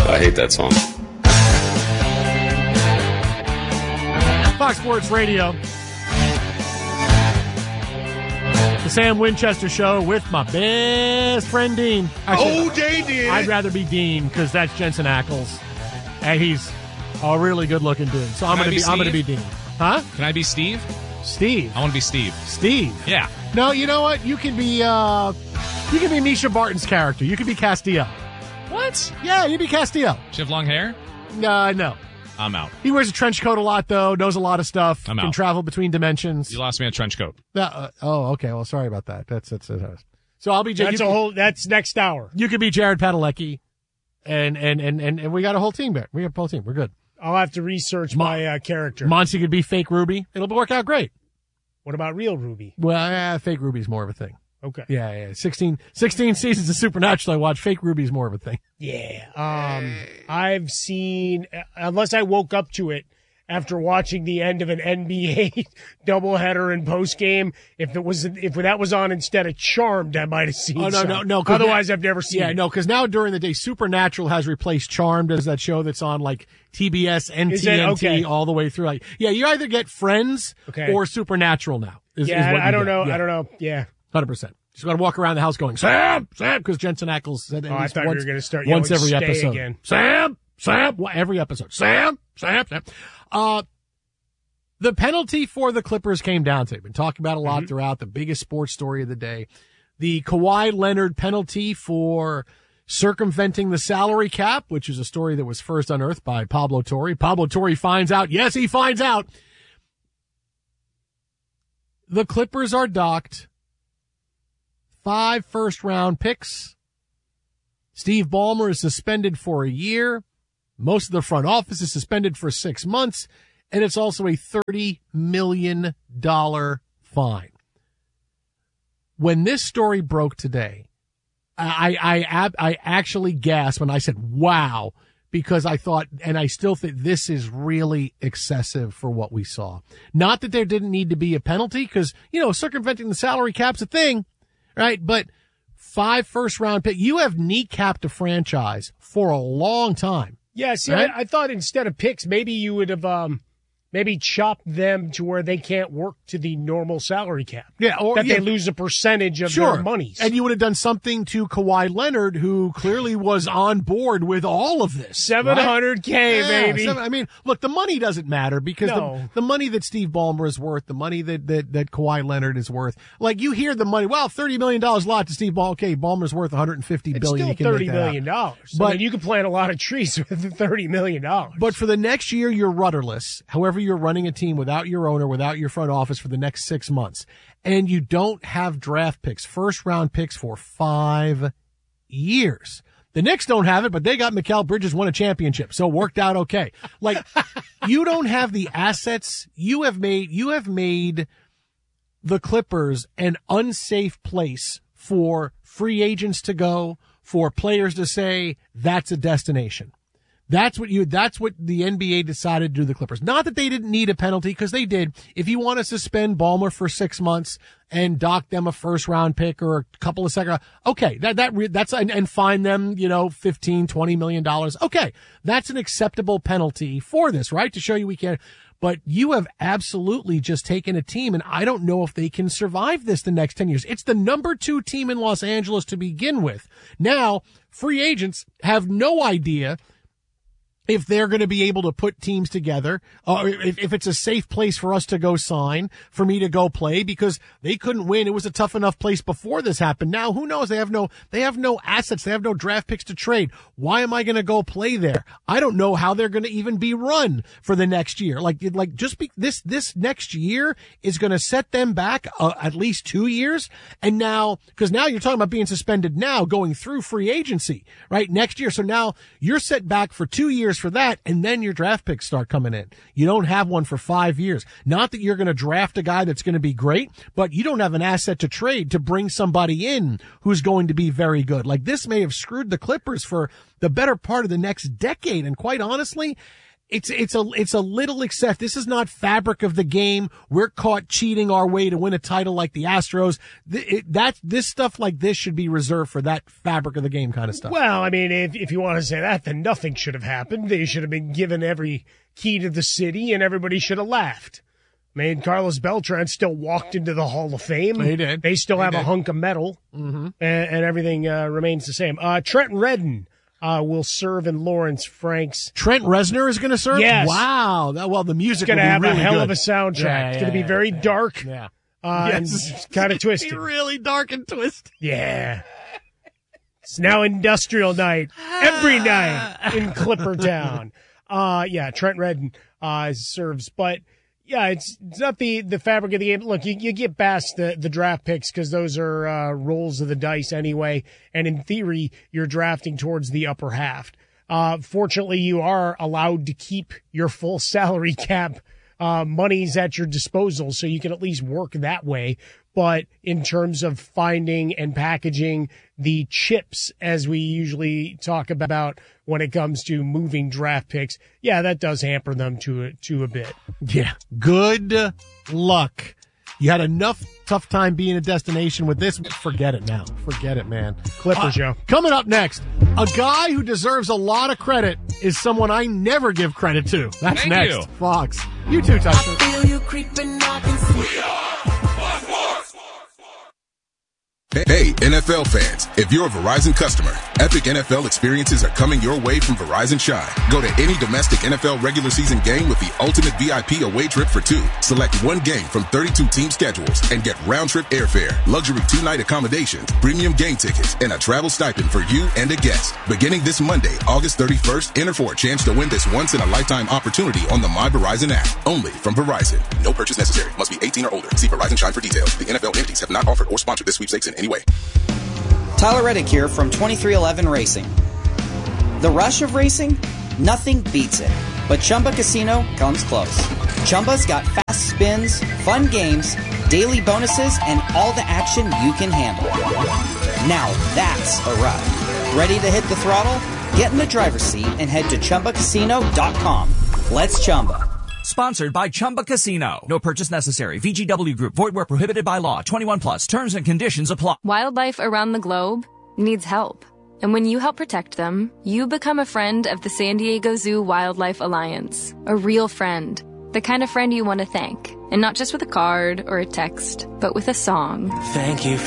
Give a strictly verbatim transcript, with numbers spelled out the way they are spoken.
I hate that song. Fox Sports Radio. The Sam Winchester Show with my best friend Dean. Actually, oh, J D. I'd rather be Dean because that's Jensen Ackles, and he's a really good-looking dude. So I'm Can I gonna be be, I'm gonna be Steve? Dean. Huh? Can I be Steve? Steve. I want to be Steve. Steve. Yeah. No, you know what? You can be. Uh, you can be Misha Barton's character. You can be Castillo. What? Yeah, you be Castillo. Does she have long hair? Uh, no. I'm out. He wears a trench coat a lot, though. Knows a lot of stuff. I'm can out. travel between dimensions. You lost me a trench coat. Uh, uh, oh, okay. Well, sorry about that. That's that's. that's so I'll be. That's you, a whole. That's next hour. You could be Jared Padalecki, and and and and, and we got a whole team there. We have a whole team. We're good. I'll have to research Mon- my uh, character. Monty could be fake Ruby. It'll work out great. What about real Ruby? Well, uh, fake Ruby's more of a thing. Okay. Yeah, yeah. sixteen, sixteen seasons of Supernatural I watch. Fake Ruby's more of a thing. Yeah. Um, I've seen, unless I woke up to it after watching the end of an N B A doubleheader and postgame, if it was, if that was on instead of Charmed, I might have seen. Oh, no, some. no, no. 'cause Otherwise, that- I've never seen Yeah, it. no, because now during the day, Supernatural has replaced Charmed as that show that's on like T B S and Is T N T it? Okay. all the way through. Like, yeah, you either get Friends Okay. or Supernatural now. Is, Yeah, is what I, I you don't get. know. Yeah. I don't know. Yeah. one hundred percent. Just got to walk around the house going, Sam, Sam, because Jensen Ackles said at Oh, I least thought you once, were gonna start once yelling, every "Stay" episode. again. Sam, Sam, well, every episode. Sam, Sam, Sam. Uh, the penalty for the Clippers came down to, been talking about a lot Mm-hmm. throughout, the biggest sports story of the day. The Kawhi Leonard penalty for circumventing the salary cap, which is a story that was first unearthed by Pablo Torre. Pablo Torre finds out. Yes, he finds out. The Clippers are docked five first round picks. Steve Ballmer is suspended for a year. Most of the front office is suspended for six months. And it's also a thirty million dollars fine. When this story broke today, I, I, I actually gasped when I said, wow, because I thought, and I still think this is really excessive for what we saw. Not that there didn't need to be a penalty because, you know, circumventing the salary cap's a thing, right? But five first round pick, you have kneecapped a franchise for a long time. Yeah. See, Right? I, I thought instead of picks, maybe you would have, um, maybe chop them to where they can't work to the normal salary cap. Yeah, or that yeah, they lose a percentage of sure. their monies. And you would have done something to Kawhi Leonard, who clearly was on board with all of this. seven hundred K, right? baby. Yeah, seven- I mean, look, the money doesn't matter because No. the, the money that Steve Ballmer is worth, the money that, that, that Kawhi Leonard is worth, like you hear the money, well, thirty million dollars a lot to Steve Ballmer. Okay, Ballmer's worth one hundred fifty It's billion still dollars. You can thirty make that million out. dollars. But- I mean, you can plant a lot of trees with thirty million dollars. But for the next year, you're rudderless. However, you're running a team without your owner, without your front office for the next six months. And you don't have draft picks, first round picks for five years. The Knicks don't have it, but they got Mikal Bridges, won a championship. So it worked out okay. Like, you don't have the assets. You have made, you have made the Clippers an unsafe place for free agents to go, for players to say that's a destination. That's what you, that's what the N B A decided to do to the Clippers. Not that they didn't need a penalty, because they did. If you want to suspend Ballmer for six months and dock them a first round pick or a couple of second round, okay, that, that, that's, and, and fine them, you know, fifteen, twenty million dollars. Okay. That's an acceptable penalty for this, right? To show you we can. But you have absolutely just taken a team, and I don't know if they can survive this the next ten years. It's the number two team in Los Angeles to begin with. Now, free agents have no idea if they're going to be able to put teams together, or if, if it's a safe place for us to go sign, for me to go play, because they couldn't win. It was a tough enough place before this happened. Now, who knows? They have no, they have no assets. They have no draft picks to trade. Why am I going to go play there? I don't know how they're going to even be run for the next year. Like, like just be, this, this next year is going to set them back uh, at least two years. And now, cause now you're talking about being suspended now, going through free agency, right? Next year. So now you're set back for two years for that, and then your draft picks start coming in. You don't have one for five years. Not that you're going to draft a guy that's going to be great, but you don't have an asset to trade to bring somebody in who's going to be very good. Like, this may have screwed the Clippers for the better part of the next decade. And quite honestly, It's it's a it's a little excess. This is not fabric of the game. We're caught cheating our way to win a title like the Astros. Th- it, that this stuff like this should be reserved for that fabric of the game kind of stuff. Well, I mean, if if you want to say that, then nothing should have happened. They should have been given every key to the city, and everybody should have laughed. I mean, Carlos Beltran still walked into the Hall of Fame. He did. They still He have did. a hunk of metal, Mm-hmm. and, and everything uh, remains the same. Uh, Trent Redden uh, will serve in Lawrence Franks. Trent Reznor is going to serve? Yes. Wow. That, well, the music It's going to will be have really a hell good. of a soundtrack. Yeah, it's yeah, going to be yeah, very yeah. dark Yeah. uh, Yes. and kind of twisted. Really dark and twisted. Yeah. It's now industrial night every night in Clippertown. Uh, yeah, Trent Redden uh, serves. But, yeah, it's, it's not the, the fabric of the game. Look, you, you get past the, the draft picks because those are uh, rolls of the dice anyway. And in theory, you're drafting towards the upper half. Uh, fortunately, you are allowed to keep your full salary cap uh, monies at your disposal, so you can at least work that way. But in terms of finding and packaging the chips, as we usually talk about when it comes to moving draft picks, yeah, that does hamper them to a, to a bit. Yeah. Good luck. You had enough tough time being a destination with this. Forget it now. Forget it, man. Clipper Uh, Joe. Coming up next, a guy who deserves a lot of credit is someone I never give credit to. That's Thank next. you. Fox. You too, Tyson. Feel you creeping, I can see. Hey, N F L fans, if you're a Verizon customer, epic N F L experiences are coming your way from Verizon Shine. Go to any domestic N F L regular season game with the ultimate V I P away trip for two. Select one game from thirty-two team schedules and get round-trip airfare, luxury two-night accommodations, premium game tickets, and a travel stipend for you and a guest. Beginning this Monday, August thirty-first, enter for a chance to win this once-in-a-lifetime opportunity on the My Verizon app. Only from Verizon. No purchase necessary. Must be eighteen or older. See Verizon Shine for details. The N F L entities have not offered or sponsored this sweepstakes in any way. Tyler Reddick here from twenty-three eleven Racing. The rush of racing? Nothing beats it. But Chumba Casino comes close. Chumba's got fast spins, fun games, daily bonuses, and all the action you can handle. Now that's a ride. Ready to hit the throttle? Get in the driver's seat and head to Chumba Casino dot com. Let's Chumba. Sponsored by Chumba Casino. No purchase necessary. V G W Group. Void where prohibited by law. twenty-one plus. Terms and conditions apply. Wildlife around the globe needs help. And when you help protect them, you become a friend of the San Diego Zoo Wildlife Alliance. A real friend. The kind of friend you want to thank. And not just with a card or a text, but with a song. Thank you